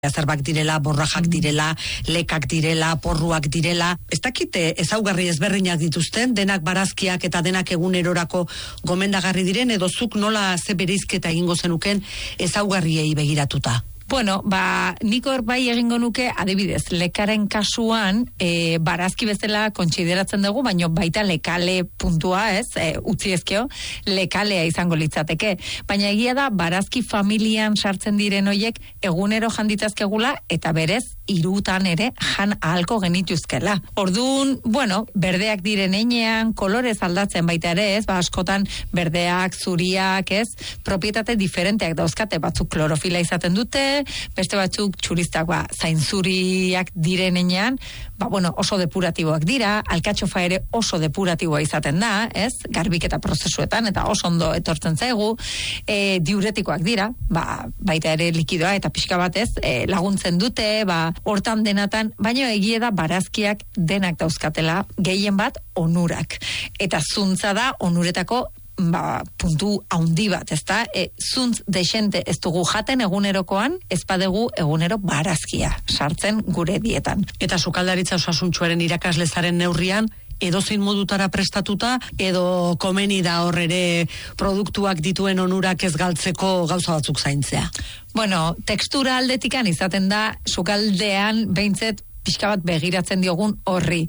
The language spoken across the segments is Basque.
Zerbak direla, borrajak direla, lekak direla, porruak direla. Ez dakite ezaugarri ezberdinak dituzten, denak barazkiak eta denak egunerorako gomendagarri diren, edo zuk nola ze bereizketa egingo zenuken ezaugarriei begiratuta? Bueno, nik hor bai egingo nuke, adibidez, lekaren kasuan, barazki bezala kontsideratzen dugu, baina baita lekale puntua, utzi ezkeo, lekalea izango litzateke. Baina egia da, barazki familian sartzen diren hoiek egunero janditazkegula, eta berez, hirutan ere jan ahalko genituzkela. Orduan, bueno, berdeak diren einean, kolorez aldatzen baita ere, askotan berdeak, zuriak, propietate diferenteak dauzkate, batzuk klorofila izaten dute, beste batzuk txuristak zainzuriak direnean, oso depuratiboak dira, alkatxofa ere oso depuratiboa izaten da, garbiketa prozesuetan, eta oso ondo etortzen zaigu, diuretikoak dira, baita ere likidoa eta pixka batez laguntzen dute, hortan denatan, baina egie da barazkiak denak dauzkatela, gehien bat onurak. Eta zuntza da onuretako puntu haundi bat, ezta? Zuntz dexente ez dugu jaten egunerokoan, ez badegu egunero barazkia sartzen gure dietan. Eta sukaldaritza osasuntsuaren irakaslezaren neurrian, edozein modutara prestatuta, edo komeni da hor ere produktuak dituen onurak ez galtzeko gauza batzuk zaintzea? Bueno, tekstura aldetikan izaten da, sukaldean behintzet pixka bat begiratzen diogun horri.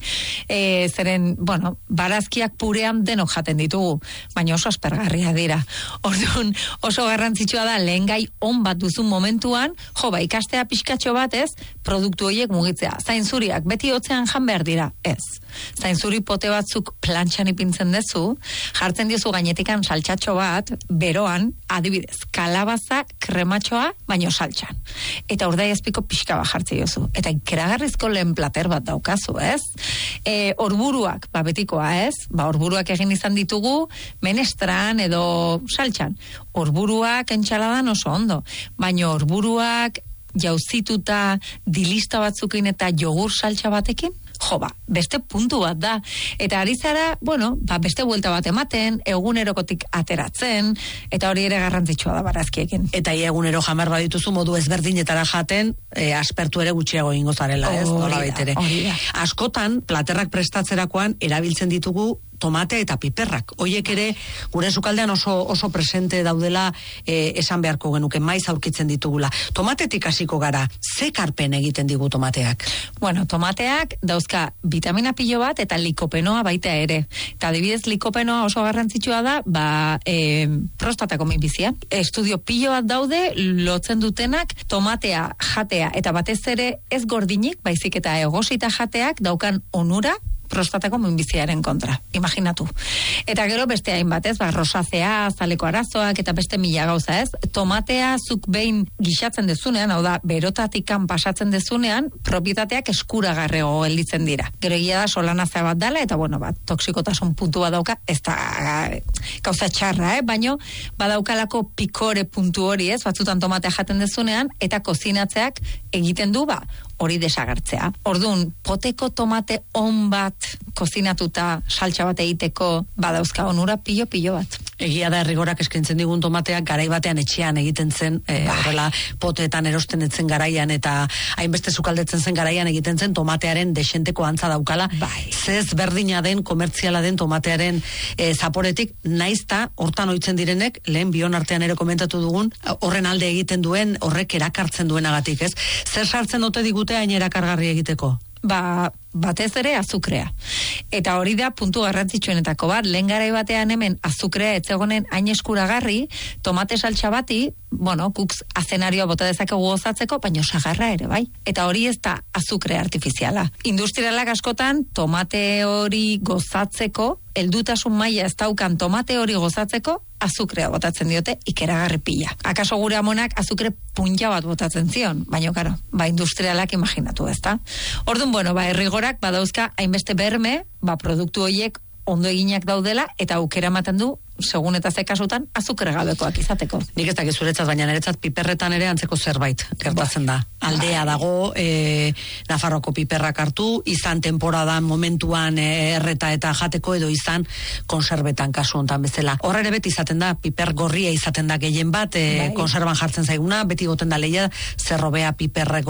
Zeren, barazkiak purean denok jaten ditugu, baina oso aspergarria dira. Orduan, oso garrantzitsua da, lehen gai on bat duzun momentuan, ikastea pixkatxo bat produktu horiek mugitzea. Zainzuriak, beti hotzean jan behar dira, ez. Zainzuri pote batzuk plantxan ipintzen dezu, jartzen diozu gainetikan saltxatxo bat, beroan, adibidez, kalabaza krematxoa, baino saltxan. Eta urdai azpiko pixka bat jartzi diozu. Eta ikeragarrizko lehen plater bat daukazu, ez? Orburuak, betikoa, ez? Orburuak egin izan ditugu, menestran edo saltxan. Orburuak entxaladan oso ondo, baina orburuak jauzituta dilista batzukin eta jogur saltxa batekin, beste puntu bat da. Eta ari zara, beste buelta bat ematen, egunerokotik ateratzen, eta hori ere garrantzitsua da barazkiekin. Eta egunero jamar badituzu modu ezberdinetara jaten, aspertu ere gutxiago ingo zarela, ez? Nola baitere. Askotan, platerrak prestatzerakoan, erabiltzen ditugu tomate eta piperrak. Hoiek ere, gure sukaldean oso presente daudela esan beharko genuke, maiz aurkitzen ditugula. Tomatetik hasiko gara, ze karpen egiten digu tomateak? Bueno, tomateak dauzka vitamina pilo bat eta likopenoa baita ere. Eta adibidez likopenoa oso garrantzitsua da, prostatako minbizia. Estudio pilo bat daude, lotzen dutenak, tomatea jatea eta batez ere ez gordinik, baizik eta egosita jateak daukan onura, prostatako minbiziaren kontra, imaginatu. Eta gero beste hainbat, rosazea, zaleko arazoak, eta beste mila gauza, tomatea zuk behin gixatzen dezunean, hau da, berotatikan pasatzen dezunean, propietateak eskuragarrego gelditzen dira. Gero egia da, solanazea bat dela, eta toksikotasun puntu bat dauka, ez da gauza txarra, baino, badaukalako pikore puntu hori, batzutan tomatea jaten dezunean, eta kozinatzeak egiten du, hori desagertzea. Orduan, poteko tomate on bat kozinatuta saltxa bat egiteko badauzka onura pilo bat. Egia da errigorak eskaintzen digun tomateak garai batean etxean egiten zen, horrela poteetan erosten etzen garaian eta hainbeste sukaldetzen zen garaian egiten zen tomatearen desenteko antza daukala. Zez berdina den, komertziala den tomatearen zaporetik, naizta hortan ohitzen direnek, lehen bion artean ere komentatu dugun, horren alde egiten duen, horrek erakartzen duenagatik, ez? Zer sartzen ote digute hain erakargarri egiteko? Batez ere azukrea. Eta hori da puntu garrantzitsuenetako bat, lehen garai batean hemen azukrea etzegonen hain eskuragarri, tomate saltxa bati, kuks azenarioa bota dezakegu gozatzeko, baina sagarra ere, bai. Eta hori ez da azukrea artifiziala. Industrialak askotan, tomate hori gozatzeko, heldutasun maila ez daukan tomate hori gozatzeko, azukrea botatzen diote ikeragarri pila. Akaso gure amonak azukre punta bat botatzen zion, baina karo, industrialak imaginatu, ezta? Orduan, errigorak badauzka hainbeste berme, produktu horiek ondo eginak daudela, eta aukera ematen du, segun eta ze kasutan, azukre gabekoak izateko. Nik ez dakit zuretzat, baina niretzat piperretan ere antzeko zerbait gertatzen da. Aldea dago, Nafarroko piperrak hartu, izan temporadan momentuan erreta eta jateko, edo izan konserbetan kasu hontan bezala. Horre ere beti izaten da, piper gorria izaten da gehien bat, konserban jartzen zaiguna, beti goten da lehia, zerrobea piper